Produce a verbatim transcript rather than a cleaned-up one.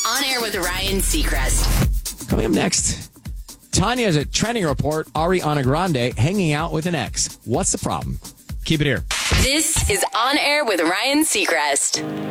On Air with Ryan Seacrest. Coming up next, Tanya has a trending report. Ariana Grande hanging out with an ex. What's the problem? Keep it here. This is On Air with Ryan Seacrest.